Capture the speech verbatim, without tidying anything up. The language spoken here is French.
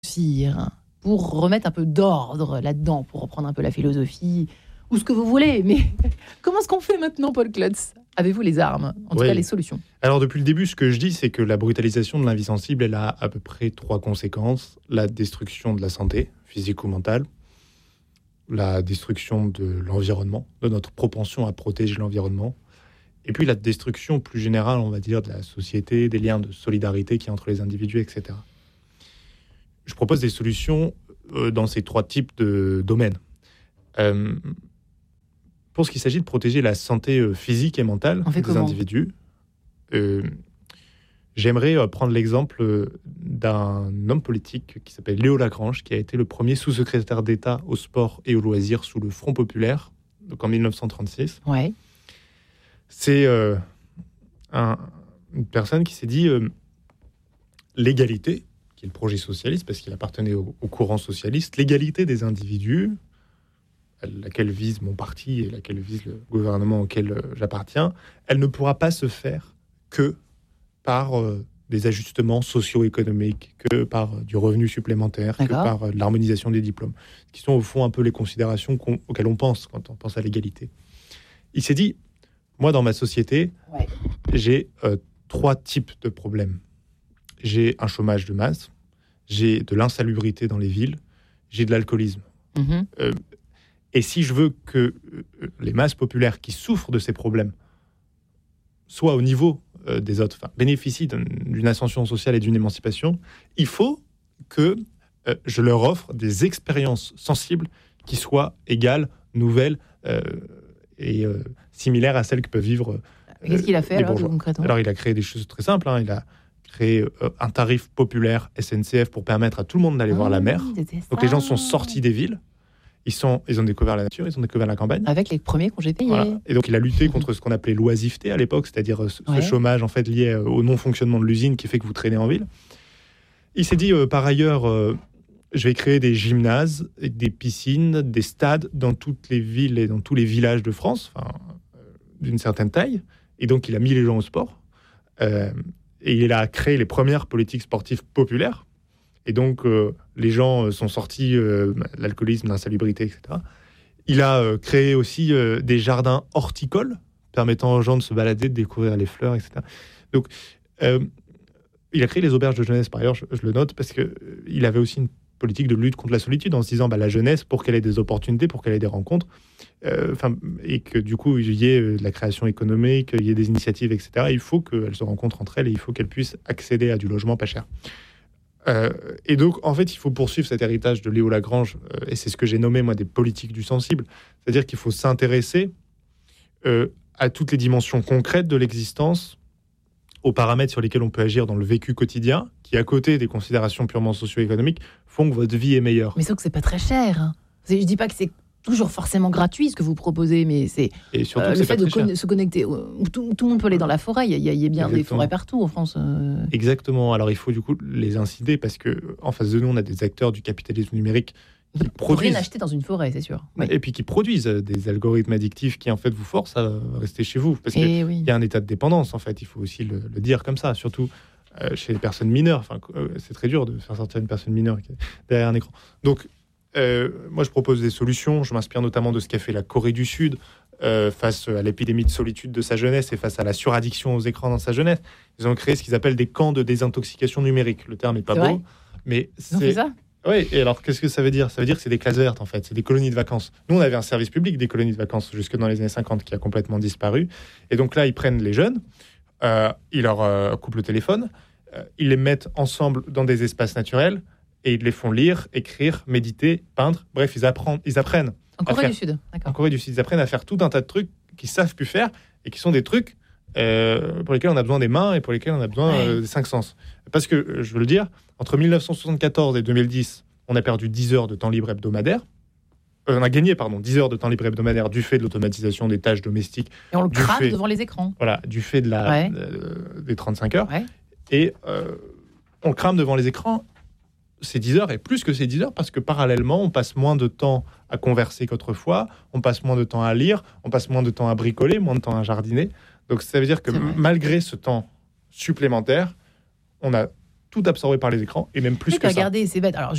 réussir pour remettre un peu d'ordre là-dedans, pour reprendre un peu la philosophie, ou ce que vous voulez. Mais comment est-ce qu'on fait maintenant, Paul Klotz ? Avez-vous les armes, en tout Oui. cas les solutions ? Alors depuis le début, ce que je dis, c'est que la brutalisation de l'invie sensible, elle a à peu près trois conséquences. La destruction de la santé, physique ou mentale, la destruction de l'environnement, de notre propension à protéger l'environnement, et puis la destruction plus générale, on va dire, de la société, des liens de solidarité qu'il y a entre les individus, et cetera. Je propose des solutions euh, dans ces trois types de domaines. Euh, pour ce qui s'agit de protéger la santé euh, physique et mentale On fait des comment ? individus, euh, j'aimerais euh, prendre l'exemple euh, d'un homme politique qui s'appelle Léo Lagrange, qui a été le premier sous-secrétaire d'État au sport et aux loisirs sous le Front populaire, donc en dix-neuf cent trente-six. Ouais. C'est euh, un, une personne qui s'est dit euh, l'égalité, qui est le projet socialiste, parce qu'il appartenait au, au courant socialiste, l'égalité des individus, laquelle vise mon parti et laquelle vise le gouvernement auquel euh, j'appartiens, elle ne pourra pas se faire que par euh, des ajustements socio-économiques, que par euh, du revenu supplémentaire, D'accord. que par euh, l'harmonisation des diplômes, qui sont au fond un peu les considérations qu'on, auxquelles on pense quand on pense à l'égalité. Il s'est dit, moi dans ma société, Ouais. j'ai euh, trois types de problèmes. J'ai un chômage de masse, j'ai de l'insalubrité dans les villes, j'ai de l'alcoolisme. Mm-hmm. Euh, et si je veux que euh, les masses populaires qui souffrent de ces problèmes soient au niveau euh, des autres, enfin, bénéficient d'une, d'une ascension sociale et d'une émancipation, il faut que euh, je leur offre des expériences sensibles qui soient égales, nouvelles euh, et euh, similaires à celles que peuvent vivre euh, Qu'est-ce qu'il a fait les alors, bourgeois. concrètement ? Alors, il a créé des choses très simples. Hein. Il a créé euh, un tarif populaire S N C F pour permettre à tout le monde d'aller Ah, voir la mer. c'était Donc, les gens ça. sont sortis des villes. Ils, sont, ils ont découvert la nature, ils ont découvert la campagne. Avec les premiers congés payés. Voilà. Et donc, il a lutté contre ce qu'on appelait l'oisiveté à l'époque, c'est-à-dire ce, Ouais. ce chômage en fait, lié au non-fonctionnement de l'usine qui fait que vous traînez en ville. Il s'est dit, euh, par ailleurs, euh, je vais créer des gymnases, des piscines, des stades dans toutes les villes et dans tous les villages de France, enfin, euh, d'une certaine taille. Et donc, il a mis les gens au sport. Euh, et il a créé les premières politiques sportives populaires. Et donc, euh, les gens euh, sont sortis euh, de l'alcoolisme, de l'insalubrité, et cetera. Il a euh, créé aussi euh, des jardins horticoles, permettant aux gens de se balader, de découvrir les fleurs, et cetera. Donc, euh, il a créé les auberges de jeunesse, par ailleurs, je, je le note, parce qu'il euh, avait aussi une politique de lutte contre la solitude, en se disant, bah, la jeunesse, pour qu'elle ait des opportunités, pour qu'elle ait des rencontres, euh, et que du coup, il y ait euh, de la création économique, qu'il y ait des initiatives, et cetera, il faut qu'elles se rencontrent entre elles et il faut qu'elles puissent accéder à du logement pas cher. Euh, et donc, en fait, il faut poursuivre cet héritage de Léo Lagrange, euh, et c'est ce que j'ai nommé, moi, des politiques du sensible. C'est-à-dire qu'il faut s'intéresser euh, à toutes les dimensions concrètes de l'existence, aux paramètres sur lesquels on peut agir dans le vécu quotidien, qui, à côté des considérations purement socio-économiques, font que votre vie est meilleure. Mais sauf que c'est pas très cher. Hein. C'est- Je dis pas que c'est toujours forcément gratuit ce que vous proposez, mais c'est Et surtout, euh, que le c'est fait pas de très cher. con- se connecter. Où tout, tout le monde peut aller dans la forêt. Il y a, il y a bien des Exactement. forêts partout en France. euh. Exactement. Alors, il faut du coup les inciter, parce qu'en face de nous, on a des acteurs du capitalisme numérique qui Faut rien produisent... acheter dans une forêt, c'est sûr. Oui. Et puis qui produisent des algorithmes addictifs qui en fait vous forcent à rester chez vous, parce qu'il Et oui. y a un état de dépendance en fait, il faut aussi le, le dire comme ça, surtout euh, chez les personnes mineures. Enfin, euh, c'est très dur de faire sortir une personne mineure qui est derrière un écran. Donc euh, moi je propose des solutions, je m'inspire notamment de ce qu'a fait la Corée du Sud euh, face à l'épidémie de solitude de sa jeunesse et face à la suraddiction aux écrans dans sa jeunesse. Ils ont créé ce qu'ils appellent des camps de désintoxication numérique. Le terme est pas C'est beau, vrai mais Ils ont fait c'est... ça. Oui, et alors qu'est-ce que ça veut dire ? Ça veut dire que c'est des classes vertes en fait, c'est des colonies de vacances. Nous, on avait un service public des colonies de vacances jusque dans les années cinquante qui a complètement disparu. Et donc là, ils prennent les jeunes, euh, ils leur euh, coupent le téléphone, euh, ils les mettent ensemble dans des espaces naturels et ils les font lire, écrire, méditer, peindre. Bref, ils apprennent. Ils apprennent En Corée faire- du Sud, en d'accord. Corée du Sud, ils apprennent à faire tout un tas de trucs qu'ils savent plus faire et qui sont des trucs euh, pour lesquels on a besoin des mains et pour lesquels on a besoin Ouais. euh, des cinq sens. Parce que, euh, je veux le dire, entre dix-neuf cent soixante-quatorze et deux mille dix, on a perdu dix heures de temps libre hebdomadaire. Euh, on a gagné, pardon, dix heures de temps libre hebdomadaire du fait de l'automatisation des tâches domestiques, Et on le du crame fait- devant les écrans. voilà, du fait de la, Ouais. euh, des trente-cinq heures. Ouais. Et euh, on le crame devant les écrans. Ces dix heures et plus que ces dix heures, parce que parallèlement, on passe moins de temps à converser qu'autrefois, on passe moins de temps à lire, on passe moins de temps à bricoler, moins de temps à jardiner. Donc ça veut dire que C'est vrai. malgré ce temps supplémentaire, on a tout absorbé par les écrans, et même plus Oui, que puis ça. regardez, c'est bête. Alors,